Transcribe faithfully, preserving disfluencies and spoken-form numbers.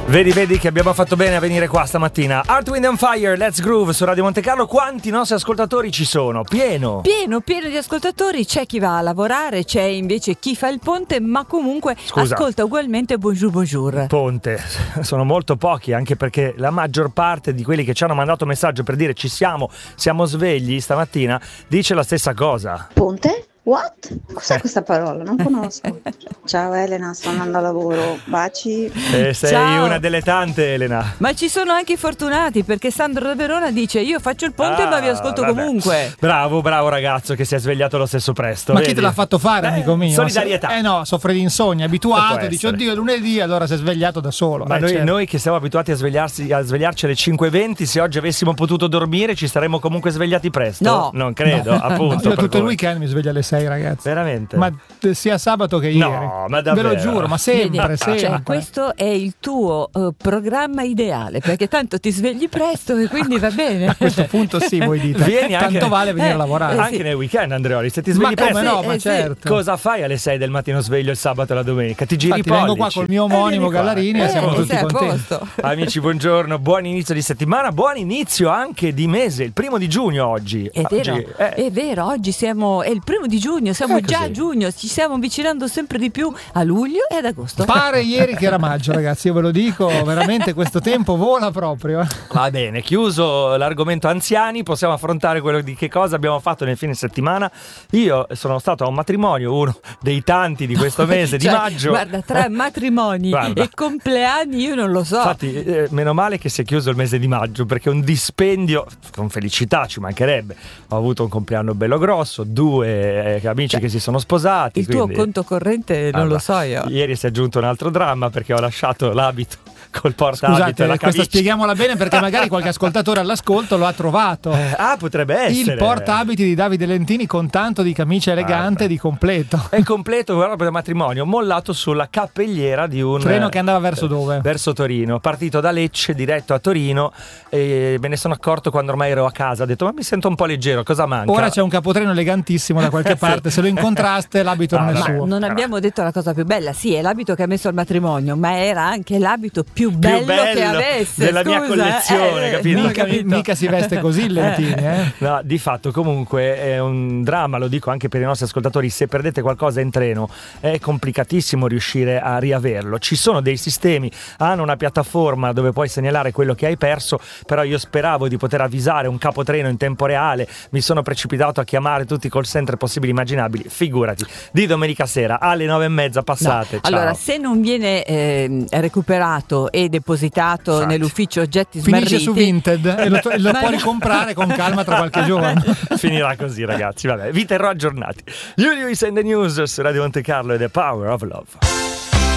Vedi, vedi che abbiamo fatto bene a venire qua stamattina. Earth, Wind and Fire, Let's Groove su Radio Monte Carlo. Quanti nostri ascoltatori ci sono? Pieno. Pieno, pieno di ascoltatori. C'è chi va a lavorare, c'è invece chi fa il ponte, ma comunque Scusa. ascolta ugualmente Bonjour Bonjour. Ponte, sono molto pochi, anche perché la maggior parte di quelli che ci hanno mandato messaggio per dire ci siamo, siamo svegli stamattina, dice la stessa cosa. Ponte? What? Cos'è eh. questa parola? Non conosco. Ciao Elena, sto andando a lavoro. Baci. Eh, sei Ciao. Una delle tante, Elena. Ma ci sono anche i fortunati, perché Sandro da Verona dice io faccio il ponte Ah, ma vi ascolto vabbè. comunque. Bravo, bravo ragazzo che si è svegliato lo stesso presto. Ma vedi? chi te l'ha fatto fare, Eh, amico mio? solidarietà. Eh no, soffre di insonnia, è abituato, Può dice essere. oddio è lunedì, allora si è svegliato da solo. Ma eh, noi, certo. noi che siamo abituati a svegliarsi a svegliarci alle cinque e venti, se oggi avessimo potuto dormire ci saremmo comunque svegliati presto? No. Non credo, appunto. Io per tutto il cui- weekend mi sveglio alle sei, ragazzi. Veramente? Ma t- sia sabato che No, ieri. ma Ve davvero? lo giuro, ma sempre, Vedi, sempre. cioè, questo è il tuo eh, programma ideale, perché tanto ti svegli presto e quindi va bene. A questo punto sì, voi dite. Vieni anche- Tanto vale venire Eh, a lavorare. eh, Anche sì. nel weekend, Andreoli, se ti svegli Ma come presto, no, ma Eh, sì. certo. cosa fai alle sei del mattino sveglio il sabato e la domenica? Ti giri i Infatti vengo qua pollici. col mio omonimo Eh, vieni qua. Gallarini Eh, e siamo Eh, tutti sei a contenti. posto. Amici, buongiorno, buon inizio di settimana, buon inizio anche di mese, il primo di giugno oggi. È vero, Oggi, eh, è vero, oggi siamo, è il primo di giugno, siamo È già così. a giugno, ci stiamo avvicinando sempre di più a luglio e ad agosto. Pare ieri che era maggio, ragazzi, io ve lo dico, veramente questo tempo vola proprio. Va bene, chiuso l'argomento anziani, possiamo affrontare quello di che cosa abbiamo fatto nel fine settimana. Io sono stato a un matrimonio, uno dei tanti di questo mese di Cioè, maggio. Guarda, tra matrimoni Guarda. e compleanni io non lo so. Infatti, eh, meno male che si è chiuso il mese di maggio, perché un dispendio, con felicità ci mancherebbe. Ho avuto un compleanno bello grosso, due eh, amici Cioè, che si sono sposati. il tuo quindi- conto corrente non Allora, lo so io. Ieri si è aggiunto un altro dramma perché ho lasciato l'abito col portaabito e Scusate, la questa camicia. spieghiamola bene perché magari qualche ascoltatore all'ascolto lo ha trovato. Eh, ah, potrebbe essere. Il portaabiti di Davide Lentini con tanto di camicia elegante Ah, di completo. È completo, guarda, per il matrimonio, mollato sulla cappelliera di un Treno che andava verso dove? Verso Torino, partito da Lecce diretto a Torino e me ne sono accorto quando ormai ero a casa, ho detto ma mi sento un po' leggero, cosa manca? Ora c'è un capotreno elegantissimo da qualche parte, se lo incontraste l'abito non è Ah, Ma suo. non abbiamo detto la cosa più bella, sì, è l'abito che ha messo al matrimonio, ma era anche l'abito più bello, bello che avesse della mia scusa, collezione, eh, capito? non ho Mica, capito. mica si veste così il Lentini, eh? No, di fatto comunque è un dramma, lo dico anche per i nostri ascoltatori, se perdete qualcosa in treno è complicatissimo riuscire a riaverlo. Ci sono dei sistemi, hanno una piattaforma dove puoi segnalare quello che hai perso, però io speravo di poter avvisare un capotreno in tempo reale, mi sono precipitato a chiamare tutti i call center possibili e immaginabili, figurati, di domenica sera alle nove e mezza passate. No, ciao. allora, se non viene eh, recuperato e depositato Infatti. nell'ufficio oggetti Finisce smarriti, su Vinted e lo, lo Ma può no. ricomprare con calma tra qualche giorno. Finirà così, ragazzi, vabbè, vi terrò aggiornati. You News and the News su Radio Monte Carlo e The Power of Love.